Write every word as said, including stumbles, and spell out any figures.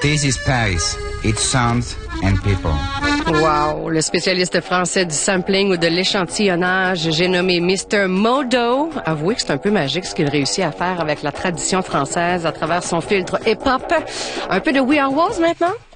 This is Paris. It's sounds and people. Wow! Le spécialiste français du sampling ou de l'échantillonnage, j'ai nommé mister Modo. Avouez que c'est un peu magique ce qu'il réussit à faire avec la tradition française à travers son filtre hip-hop. Un peu de We Are Walls maintenant?